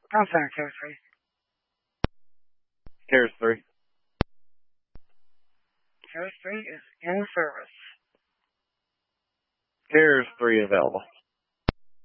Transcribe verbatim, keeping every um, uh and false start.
Contact Carrier three. Carrier three. Carrier three is in service. Carrier three available.